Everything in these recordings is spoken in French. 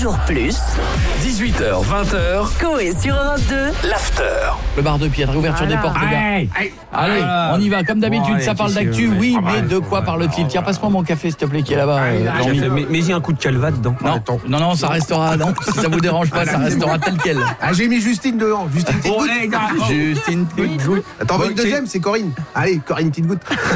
toujours plus. 18h, 20h, Coé sur Europe 2. l'after. Le bar de Piètre, ouverture des portes, les gars. Allez, on y va, comme d'habitude, ça parle d'actu, oui, mais de quoi parle-t-il? Tiens, passe-moi mon café, s'il te plaît, qui est là-bas. Mais j'ai un coup de calva dedans. Non, ça restera, non, si ça vous dérange pas, ça restera tel quel. Ah, j'ai mis Justine devant. Justine Tidgout. Justine Tidgout. Attends, une deuxième, c'est Corinne. Allez, Corinne Tidgout.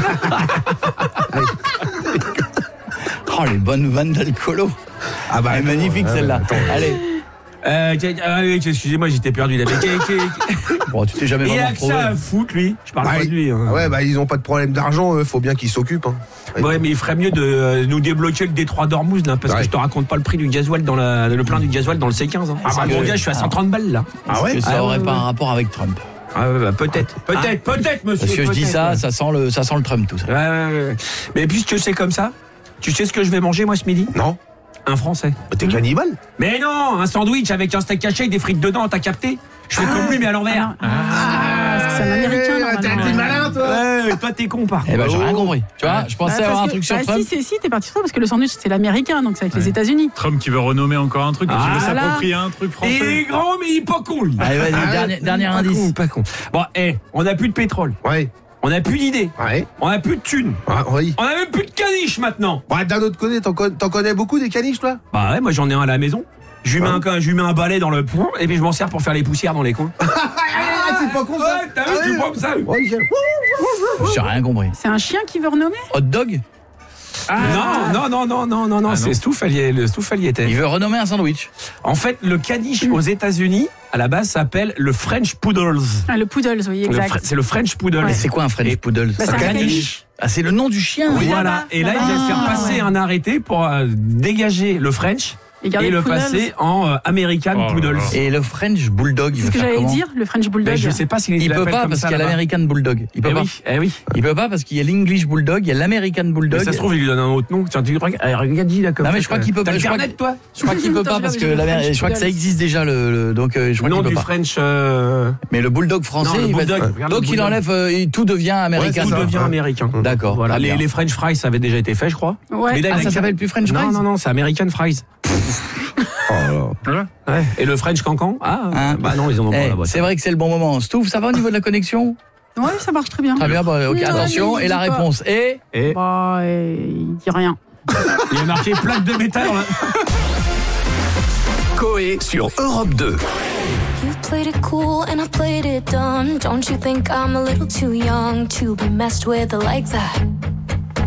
Oh, les bonnes vannes d'alcoolo. Ah bah, Elle est magnifique celle-là. Allez. Excusez-moi, j'étais perdu là. Bon, tu t'es jamais Il vraiment a que retrouvé. ça à foutre, lui. Je parle pas de lui. Hein. Ouais, bah ils ont pas de problème d'argent, faut bien qu'ils s'occupent. Hein. Ouais, mais il ferait mieux de nous débloquer le détroit d'Ormuz là, parce que je te raconte pas le prix du gasoil dans le plein du gasoil dans le C15. Hein. Ah bah mon gars, je suis à 130 balles là. Ah ouais. Ça aurait pas un rapport avec Trump. Ah ouais, bah, peut-être, monsieur. Parce que je dis ça, ça sent le Trump tout ça. Ouais. Mais puisque c'est comme ça, tu sais ce que je vais manger moi ce midi? Non. Un Français. T'es cannibale? Mais non, un sandwich avec un steak haché et des frites dedans, t'as capté? Je fais comme lui mais à l'envers. Parce que c'est un Américain, T'es malin, toi. Ouais, toi t'es con par Eh ben j'ai rien compris. Tu vois, je pensais avoir un truc sur Trump. Si, t'es parti sur ça, parce que le sandwich, c'est l'américain, donc c'est avec les États-Unis. Trump qui veut renommer encore un truc, qui veut s'approprier un truc Il français. est grand mais il est pas con lui. Allez, vas-y, dernier indice. Pas con. Bon, on a plus de pétrole. Ouais. On a plus d'idées. Ouais. On a plus de thunes. Ah, oui. On a même plus de caniche maintenant. Ouais, d'un autre côté, t'en connais beaucoup des caniches, toi? Bah ouais, moi j'en ai un à la maison. Je lui mets un balai dans le pont et puis je m'en sers pour faire les poussières dans les coins. C'est pas con ça. Ouais, t'as vu, tu prends ça. J'ai rien compris. C'est un chien qui veut renommer? Hot dog? Non, c'est Stouffalier, le Stouffalier était. Il veut renommer un sandwich. En fait, le caniche aux États-Unis, à la base, s'appelle le French Poodles. Ah, le Poodles, oui, exact. C'est le French Poodle. Mais c'est quoi un French Poodle? Bah, c'est un caniche. Ah, c'est le nom du chien. Oui. Voilà. là-bas, Et là, là-bas. il vient de faire passer un arrêté pour dégager le French garder et le Poodles. passer en American Poodles. Et le French Bulldog, il C'est veut ce que faire j'allais comment? dire, le French Bulldog. Ben, je sais pas s'il Il peut l'appelle pas comme parce ça qu'il y a là-bas. l'American Bulldog. Il peut pas. Oui. Il peut pas parce qu'il y a l'English Bulldog, il y a l'American Bulldog. Mais ça se trouve, il lui donne un autre nom. Tiens, tu regarde, dis là comme Non, ça. mais je crois qu'il peut T'as pas. le Je crois carnet, toi? Je crois qu'il peut pas parce que je crois que ça existe déjà donc je crois Le nom qu'il peut du pas. French. Mais le Bulldog français, Non, le il va Bulldog, être- regarde le donc il Bulldog. enlève, tout devient américain. Tout devient américain. D'accord. Voilà. Très bien. Les French fries, ça avait déjà été fait, je crois. Ouais. Mais là, Ah, il y a ça s'appelle plus French fries? Non, c'est American fries. Ouais. Et le French cancan? Hein Bah non, ils en ont pas Eh, la boîte. c'est vrai que c'est le bon moment. Stouff, ça va au niveau de la connexion? Ouais, ça marche très bien. Très bien, bon, ok, Ouais, attention. il Et la dit pas. réponse est? Et Bah, il dit rien. il y a marqué plaque de métal. Coé sur Europe 2. You played it cool and I played it dumb. Don't you think I'm a little too young to be messed with like that?